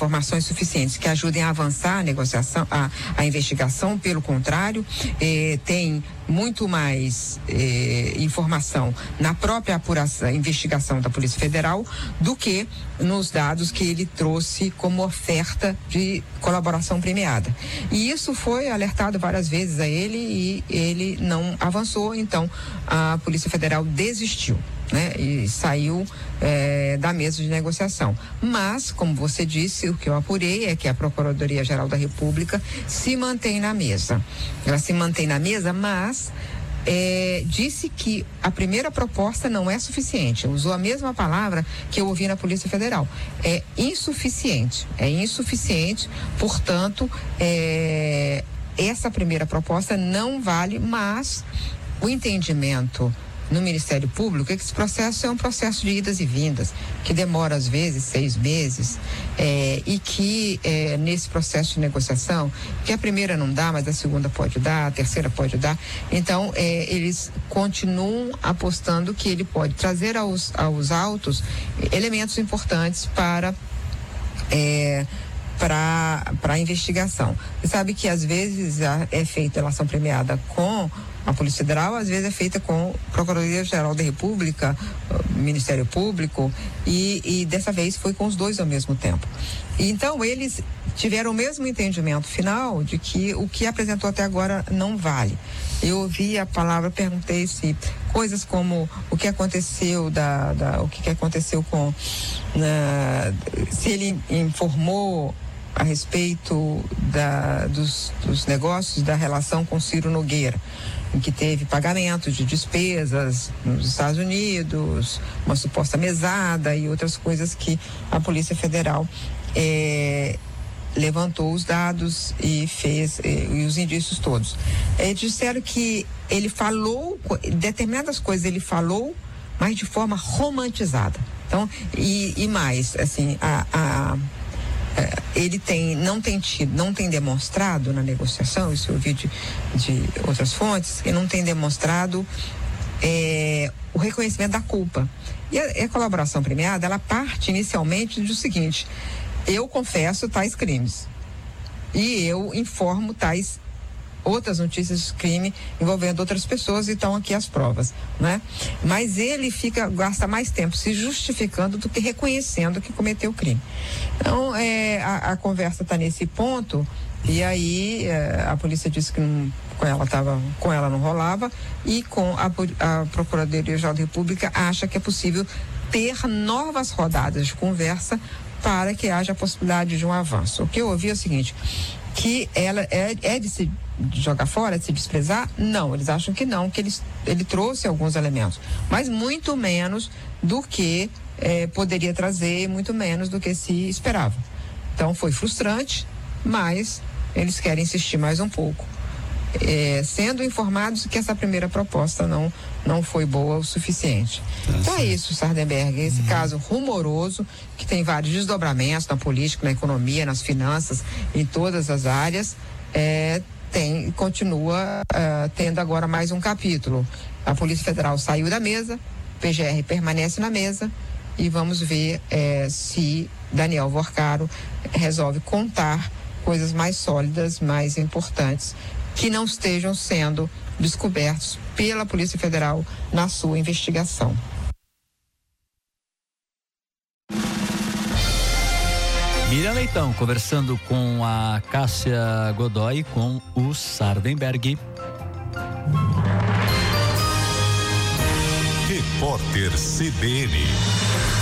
informações suficientes que ajudem a avançar a negociação, a investigação. Pelo contrário, tem muito mais informação na própria apuração, investigação da Polícia Federal do que nos dados que ele trouxe como oferta de colaboração premiada. E isso foi alertado várias vezes a ele e ele não avançou, então a Polícia Federal desistiu, né? E saiu da mesa de negociação. Mas, como você disse, o que eu apurei é que a Procuradoria-Geral da República se mantém na mesa. Ela se mantém na mesa, mas disse que a primeira proposta não é suficiente. Usou a mesma palavra que eu ouvi na Polícia Federal. É insuficiente. Portanto, essa primeira proposta não vale, mas o entendimento no Ministério Público é que esse processo é um processo de idas e vindas, que demora às vezes 6 meses, e que nesse processo de negociação, que a primeira não dá, mas a segunda pode dar, a terceira pode dar, então eles continuam apostando que ele pode trazer aos autos elementos importantes para a investigação. Você sabe que às vezes é feita relação premiada com a Polícia Federal, às vezes é feita com a Procuradoria-Geral da República, Ministério Público, e dessa vez foi com os dois ao mesmo tempo. E então eles tiveram o mesmo entendimento final de que o que apresentou até agora não vale. Eu ouvi a palavra, perguntei se coisas como o que aconteceu o que aconteceu com se ele informou a respeito dos negócios da relação com Ciro Nogueira, em que teve pagamento de despesas nos Estados Unidos, uma suposta mesada e outras coisas que a Polícia Federal levantou os dados e fez e os indícios todos. Disseram que ele falou determinadas coisas, ele falou, mas de forma romantizada. Então, e mais, assim, ele não tem demonstrado na negociação, isso eu ouvi de outras fontes, que não tem demonstrado o reconhecimento da culpa. E a colaboração premiada, ela parte inicialmente do seguinte: eu confesso tais crimes e eu informo tais outras notícias de crime envolvendo outras pessoas, e estão aqui as provas, né? Mas ele gasta mais tempo se justificando do que reconhecendo que cometeu o crime. Então, a conversa está nesse ponto, e aí a polícia disse que com ela não rolava, e com a Procuradoria-Geral da República acha que é possível ter novas rodadas de conversa para que haja a possibilidade de um avanço. O que eu ouvi é o seguinte, que ela é de se jogar fora, de se desprezar? Não, eles acham que não, que ele trouxe alguns elementos, mas muito menos do que poderia trazer, muito menos do que se esperava. Então foi frustrante, mas eles querem insistir mais um pouco, sendo informados que essa primeira proposta não foi boa o suficiente. Então é isso, Sardenberg, esse caso rumoroso, que tem vários desdobramentos na política, na economia, nas finanças, em todas as áreas, continua tendo agora mais um capítulo. A Polícia Federal saiu da mesa, o PGR permanece na mesa, e vamos ver se Daniel Vorcaro resolve contar coisas mais sólidas, mais importantes, que não estejam sendo descobertos pela Polícia Federal na sua investigação. Miriam Leitão conversando com a Cássia Godoy, com o Sardenberg. Repórter CBN.